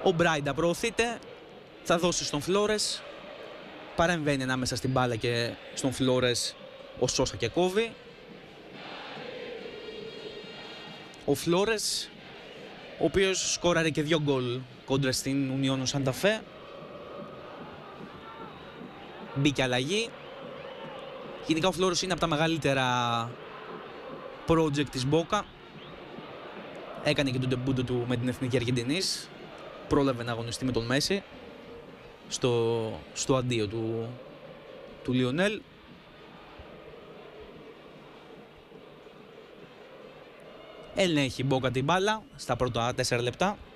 Ο Μπράιντα προωθείται, θα δώσει στον Φλόρες, παρεμβαίνει ανάμεσα στην μπάλα και στον Φλόρες ο Σόσα και κόβει. Ο Φλόρες, ο οποίος σκόραρε και 2 γκολ κόντρα στην Unión Santa Fe. Μπήκε αλλαγή. Γενικά ο Φλόρες είναι από τα μεγαλύτερα project της Μπόκα. Έκανε και τον ντεμπούτο του με την Εθνική Αργεντινής. Πρόλαβε να αγωνιστεί με τον Μέση στο αντίο του Λιονέλ. Ελέγχει η Μπόκα την μπάλα στα πρώτα 4 λεπτά.